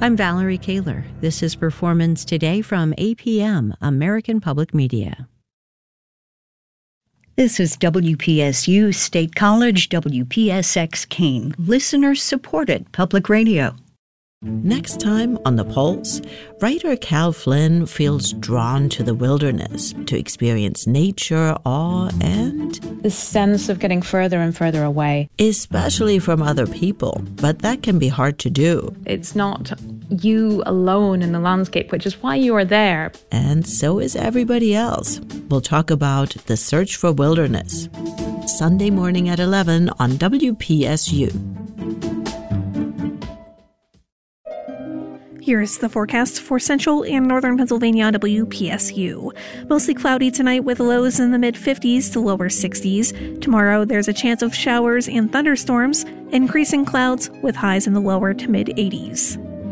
I'm Valerie Kaler. This is Performance Today from APM, American Public Media. This is WPSU State College, WPSX Keene, listener-supported public radio. Next time on The Pulse, writer Cal Flynn feels drawn to the wilderness to experience nature, awe, and the sense of getting further and further away. Especially from other people, but that can be hard to do. It's not you alone in the landscape, which is why you are there. And so is everybody else. We'll talk about The Search for Wilderness, Sunday morning at 11 on WPSU. Here's the forecast for central and northern Pennsylvania on WPSU. Mostly cloudy tonight with lows in the mid-50s to lower 60s. Tomorrow, there's a chance of showers and thunderstorms, increasing clouds with highs in the lower to mid-80s.